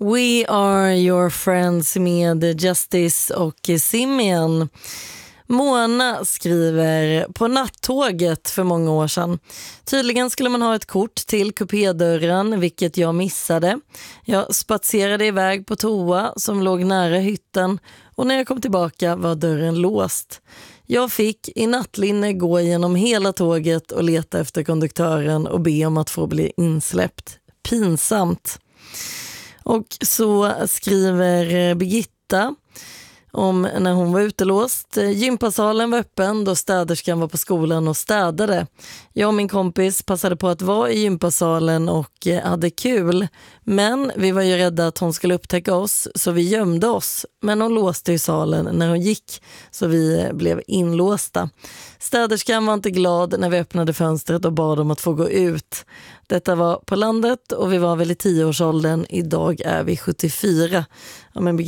We are your friends med Justice och Simian. Mona skriver: på nattåget för många år sedan. Tydligen skulle man ha ett kort till kupédörren, vilket jag missade. Jag spatserade iväg på toa som låg nära hytten och när jag kom tillbaka var dörren låst. Jag fick i nattlinne gå igenom hela tåget och leta efter konduktören och be om att få bli insläppt. Pinsamt. Och så skriver Birgitta om när hon var utelåst. Gympasalen var öppen då städerskan var på skolan och städade. Jag och min kompis passade på att vara i gympasalen och hade kul. Men vi var ju rädda att hon skulle upptäcka oss så vi gömde oss. Men hon låste i salen när hon gick så vi blev inlåsta. Städerskan var inte glad när vi öppnade fönstret och bad om att få gå ut. Detta var på landet och vi var väl i 10-årsåldern. Idag är vi 74. Ja, men